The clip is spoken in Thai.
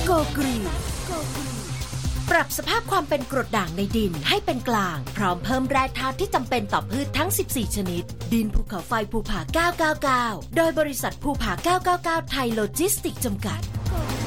โกกรีนปรับสภาพความเป็นกรดด่างในดินให้เป็นกลางพร้อมเพิ่มแร่ธาตุที่จำเป็นต่อพืชทั้ง14ชนิดดินภูเขาไฟภูผา999โดยบริษัทภูผา999ไทยโลจิสติกส์จำกัด